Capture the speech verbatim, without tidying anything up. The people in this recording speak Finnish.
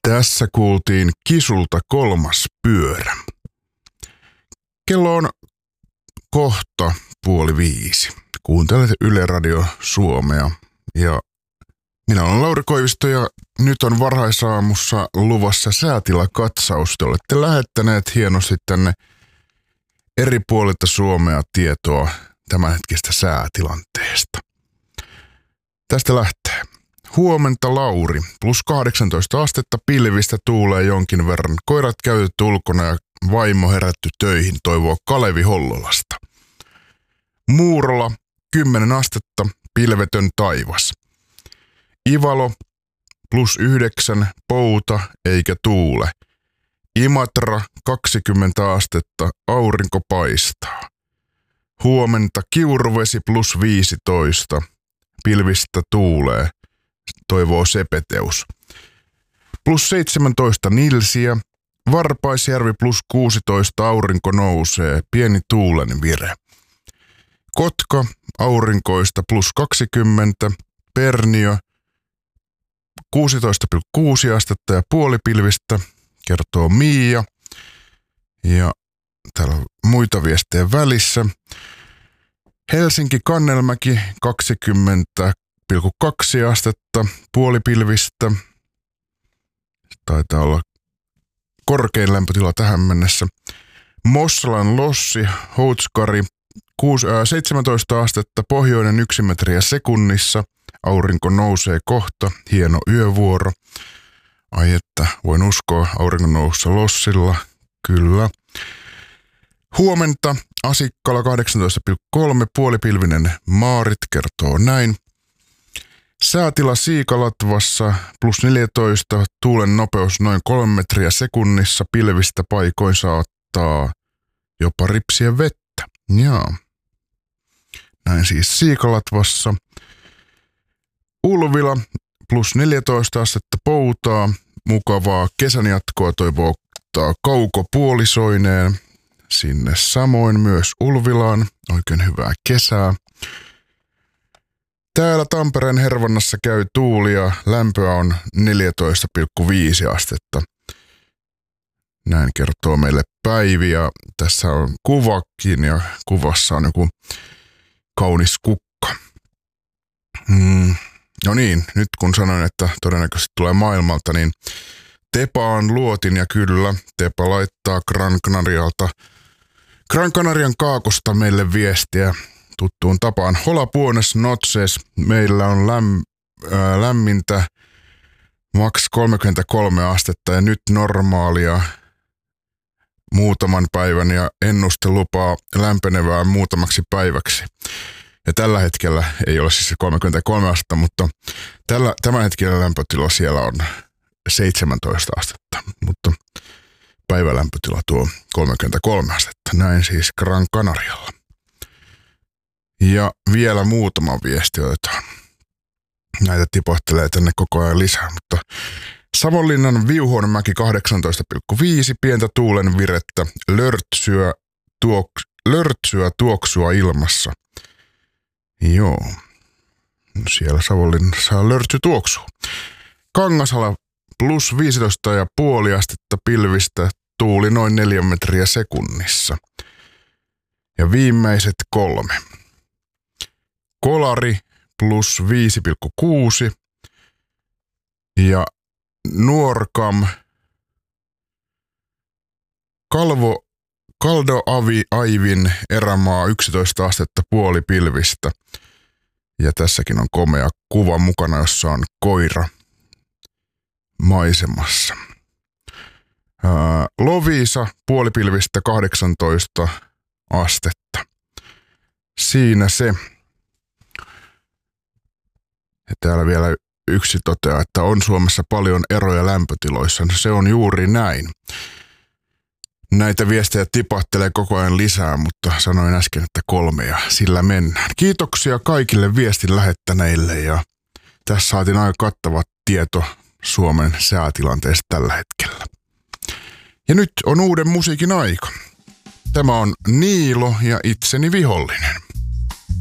Tässä kuultiin Kisulta Kolmas pyörä. Kello on kohta puoli viisi. Kuuntelet Yle Radio Suomea ja minä olen Lauri Koivisto ja nyt on varhaisaamussa luvassa säätilakatsaus. Te olette lähettäneet hienosti tänne eri puolilta Suomea tietoa tämänhetkistä säätilanteesta. Tästä lähtee. Huomenta Lauri, plus kahdeksantoista astetta, pilvistä, tuulee jonkin verran. Koirat käytetty ulkona ja vaimo herätty töihin, toivoo Kalevi Hollolasta. Muurola, kymmenen astetta, pilvetön taivas. Ivalo, plus yhdeksän, pouta eikä tuule. Imatra, kaksikymmentä astetta, aurinko paistaa. Huomenta Kiuruvesi, plus viisitoista, pilvistä tuulee, toivoo Sepeteus. Plus seitsemäntoista Nilsiä, Varpaisjärvi plus kuusitoista, aurinko nousee, pieni tuulen vire. Kotka, aurinkoista plus kaksikymmentä, Perniö, kuusitoista pilkku kuusi astetta ja puolipilvistä, kertoo Miia. Ja täällä on muita viestejä välissä. Helsinki Kannelmäki, kaksikymmentä pilkku kaksi astetta, puolipilvistä. Taitaa olla korkein lämpötila tähän mennessä. Mossalan Lossi, Houtskari, seitsemäntoista astetta, pohjoinen yksi metriä sekunnissa. Aurinko nousee kohta, hieno yövuoro. Ai että, voin uskoa auringon nousussa Lossilla, kyllä. Huomenta Asikkala kahdeksantoista pilkku kolme, puolipilvinen Maarit kertoo näin. Säätila Siikalatvassa plus neljätoista, tuulen nopeus noin kolme metriä sekunnissa, pilvistä paikoin saattaa jopa ripsiä vettä. Jaa. Näin siis Siikalatvassa. Ulvila plus neljätoista astetta, poutaa, mukavaa kesän jatkoa toivoo Kauko-puolisoineen. Sinne samoin myös Ulvilaan, oikein hyvää kesää. Täällä Tampereen Hervannassa käy tuuli ja lämpöä on neljätoista pilkku viisi astetta. Näin kertoo meille Päivi ja tässä on kuvakin ja kuvassa on joku kaunis kukka. Mm. No niin, nyt kun sanoin, että todennäköisesti tulee maailmalta, niin Tepa on luotin ja kyllä, Tepa laittaa Gran Canarialta, Gran Canarian kaakosta meille viestiä tuttuun tapaan. Hola buenas noches, meillä on läm, ää, lämmintä maks kolmekymmentäkolme astetta ja nyt normaalia muutaman päivän ja ennuste lupaa lämpenevää muutamaksi päiväksi. Ja tällä hetkellä ei ole siis kolmekymmentäkolme astetta, mutta tällä, tämän hetkellä lämpötila siellä on seitsemäntoista astetta, mutta päivälämpötila tuo kolmekymmentäkolme astetta. Näin siis Gran Canarialla. Ja vielä muutama viesti otetaan. Näitä tipohtelee tänne koko ajan lisää, mutta Savonlinnan Viuhuonmäki kahdeksantoista pilkku viisi, pientä tuulen virettä, lörtsyä, tuok, lörtsyä tuoksua ilmassa. Joo, siellä Savonlinnassa lörtsy tuoksuu. Kangasala plus viisitoista pilkku viisi astetta, pilvistä, tuuli noin neljä metriä sekunnissa. Ja viimeiset kolme. Kolari plus viisi pilkku kuusi ja Nuorkam, Kalvo, Kaldo Avi Aivin erämaa yksitoista astetta, puolipilvistä. Ja tässäkin on komea kuva mukana, jossa on koira maisemassa. Ää, Loviisa, puolipilvistä, kahdeksantoista astetta. Siinä se. Ja täällä vielä yksi toteaa, että on Suomessa paljon eroja lämpötiloissa. Se on juuri näin. Näitä viestejä tipahtelee koko ajan lisää, mutta sanoin äsken, että kolme ja sillä mennään. Kiitoksia kaikille viestin lähettäneille ja tässä saatiin aika kattava tieto Suomen säätilanteesta tällä hetkellä. Ja nyt on uuden musiikin aika. Tämä on Niilo ja itseni vihollinen.